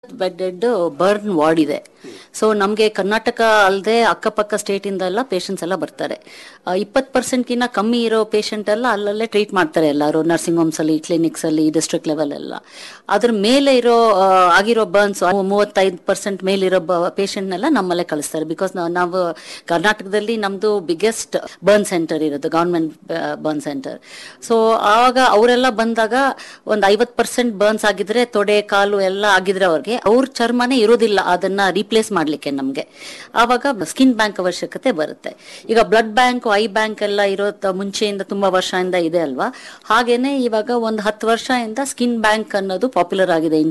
Bed burn ward ಇದೆ. So ನಮಗೆ ಕರ್ನಾಟಕ ಅಲ್ಲದೆ ಅಕ್ಕಪಕ್ಕ ಸ್ಟೇಟ್ ಇಂದ ಎಲ್ಲ ಪೇಷಂಟ್ಸ್ ಎಲ್ಲ ಬರ್ತಾರೆ. 20% ಕಮ್ಮಿ ಇರೋ ಪೇಷಂಟ್ ಎಲ್ಲ ಅಲ್ಲಲ್ಲೇ ಟ್ರೀಟ್ ಮಾಡ್ತಾರೆ, ಎಲ್ಲರೂ ನರ್ಸಿಂಗ್ ಹೋಮ್ಸ್ ಅಲ್ಲಿ, ಕ್ಲಿನಿಕ್ಸ್ ಅಲ್ಲಿ, ಡಿಸ್ಟ್ರಿಕ್ಟ್ ಲೆವೆಲ್ ಎಲ್ಲ. ಅದ್ರ ಮೇಲೆ ಇರೋ ಆಗಿರೋ ಬರ್ನ್ಸ್ 35% ಮೇಲಿರೋ ಪೇಷಂಟ್ನೆಲ್ಲ ನಮ್ಮಲ್ಲೇ ಕಳಿಸ್ತಾರೆ. ಬಿಕಾಸ್ ನಾವು ಕರ್ನಾಟಕದಲ್ಲಿ ನಮ್ದು ಬಿಗ್ಗೆಸ್ಟ್ ಬರ್ನ್ ಸೆಂಟರ್ ಇರೋದು, ಗವರ್ಮೆಂಟ್ ಬರ್ನ್ ಸೆಂಟರ್. ಸೊ ಆವಾಗ ಅವರೆಲ್ಲ ಬಂದಾಗ ಒಂದು 50% ಬರ್ನ್ಸ್ ಆಗಿದ್ರೆ, ತೊಡೆ ಕಾಲು ಎಲ್ಲ ಆಗಿದ್ರೆ ಅವ್ರ ಚರ್ಮನೇ ಇರೋದಿಲ್ಲ ಅದನ್ನ ರೀಪ್ಲೇಸ್ ಮಾಡ್ಲಿಕ್ಕೆ ನಮ್ಗೆ. ಆವಾಗ ಸ್ಕಿನ್ ಬ್ಯಾಂಕ್ ಅವಶ್ಯಕತೆ ಬರುತ್ತೆ. ಈಗ ಬ್ಲಡ್ ಬ್ಯಾಂಕ್, ಐ ಬ್ಯಾಂಕ್ ಎಲ್ಲ ಇರೋ ಮುಂಚೆಯಿಂದ ತುಂಬಾ ವರ್ಷದಿಂದ ಇದೆ ಅಲ್ವಾ, ಹಾಗೇನೆ ಇವಾಗ ಒಂದು 10 ವರ್ಷದಿಂದ ಸ್ಕಿನ್ ಬ್ಯಾಂಕ್ ಅನ್ನೋದು ಪಾಪ್ಯುಲರ್ ಆಗಿದೆ